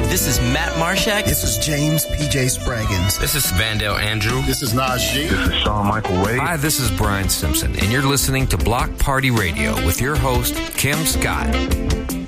This is Matt Marshak. This is James P.J. Spraggins. This is Vandale Andrew. This is Najee. This is Shawn Michael Wade. Hi, this is Brian Simpson, and you're listening to Block Party Radio with your host, Kim Scott.